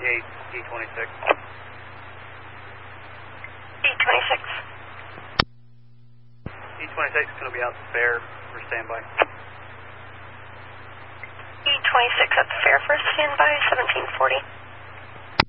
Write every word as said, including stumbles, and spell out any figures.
eight, E twenty-six. E twenty-six. E twenty-six is going to be out the fair for standby. E twenty-six at the fair for standby, seventeen forty.